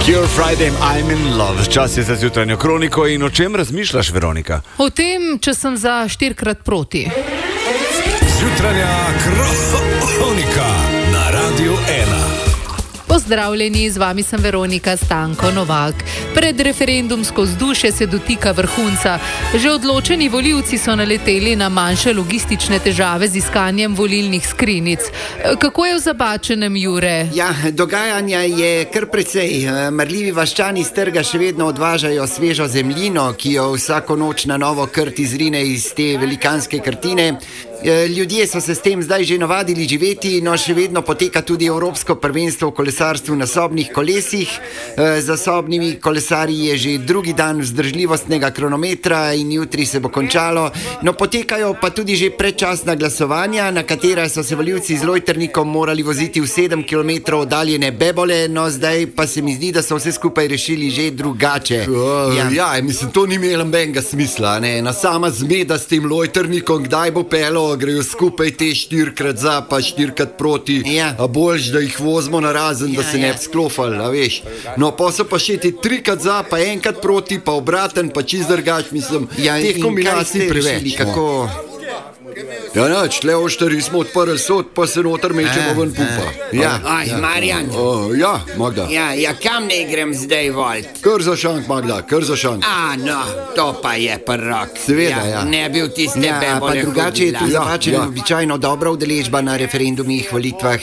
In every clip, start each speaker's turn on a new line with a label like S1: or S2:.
S1: Cure Friday, I'm in love. Čas je za zjutranjo kroniko in o čem razmišljaš, Veronika?
S2: O tem, če sem za 4-krat proti.
S3: Zjutranja kronika na Radiu 1.
S2: Pozdravljeni, z vami sem Veronika Stanko Novak. Pred referendumsko vzdušje se dotika vrhunca. Že odločeni volivci so naleteli na manjše logistične težave z iskanjem volilnih skrinjic. Kako je v Zabačenem, Jure?
S4: Ja, dogajanja je kar precej. Marljivi vaščani iz trga še vedno odvažajo svežo zemljino, ki jo vsako noč na novo krt izrine iz te velikanske krtine. Ljudje so se s tem zdaj že navadili živeti, no še vedno poteka tudi Evropsko prvenstvo v kolesarstvu na sobnih kolesih. Za sobnimi kolesarji je že drugi dan vzdržljivostnega kronometra in jutri se bo končalo. No, potekajo pa tudi že predčasna glasovanja, na katera so se volivci z lojtrnikom morali voziti v 7 km oddaljene Bebole, no zdaj pa se mi zdi, da so vse skupaj rešili že drugače.
S5: Mislim, to ni imelo nobenega smisla, ne? Na sama zmeda s tem lojtrnikom, kdaj bo pelo, grejo skupaj te 4-krat za, pa 4-krat proti, a boljš, da jih vozimo na razen, da se ne bi sklofali, a veš. No, pa so pa še ti 3-krat za, pa 1-krat proti, pa obraten, pa čist drugač, mislim, teh kombinacij preveč.
S4: Kako?
S5: Ja, nač, tle oštari smo odprli sod, pa se noter mečemo ven pumpa.
S6: Aj, Marjan.
S5: Ja, Magda.
S6: Ja, kam ne grem zdaj volt?
S5: Kar za šank, Magda, kar za šank.
S6: No, to pa je prvak.
S4: Seveda, ja.
S6: Ne bi v tiste Bebole
S4: pa drugače je tu Zabačeno običajno dobra udeležba na referendumih, volitvah.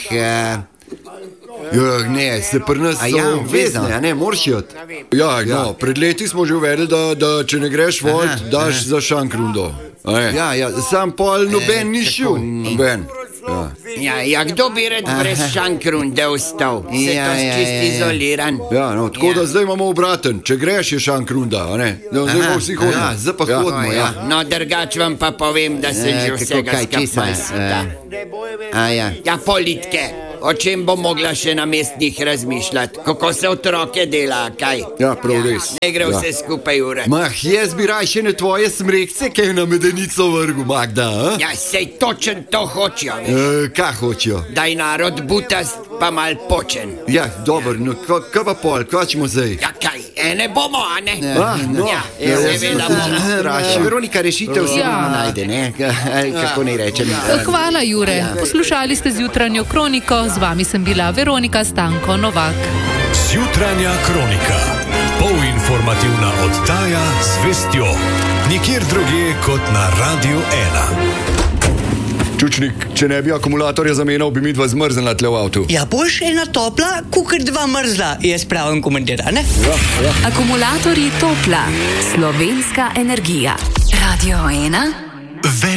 S5: Ne, se pri nas so obvezne, ne, moraš jeti. No, pred leti smo že uvedli, da če ne greš volt, daš za šank rundo. Sam pol noben ni šel, noben.
S6: Ja, kdo bi red brez šankrunde ostal? Se to čist izoliran.
S5: No, tako da zdaj imamo obraten, če greš je šankrunda, a ne? Zdaj pa vsi hodimo.
S4: Zdaj pa hodimo,
S6: No, drugač vam pa povem, da sem že vsega skapal. Ja, politke. O čem bo mogla še na mestnih razmišljati? Kako se otroke dela, kaj?
S5: Ja, prav res.
S6: Ne gre vse skupaj ure.
S5: Jaz bi rajše ne tvoje smrekce, kaj na medenico vrgu, Magda, a?
S6: Ja, sej točen to hočejo.
S5: Kaj hočejo?
S6: Daj narod butast, pa mal počen.
S5: Ja, dobro, no, kaj pa pol, kaj ćemo zdaj?
S6: Ja, kaj, ne bomo, a ne?
S4: Seveda bomo. Veronika rešitev sigurno najde, ne? Kako ne rečem?
S2: Hvala, Jure. Poslušali ste zjutranjo kroniko. Z vami sem bila Veronika Stanko Novak.
S3: Zjutranja kronika. Polinformativna oddaja z vestjo. Nikjer drugje kot na Radiu 1.
S5: Čučnik, če ne bi akumulatorja zamenjal, bi mi dva zmrznila tle v avtu.
S7: Ja, boš ena topla, kukar dva mrzla, je spravim komentira, ne?
S8: Ja. Akumulatorji Topla. Slovenska energija. Radio 1.
S3: Več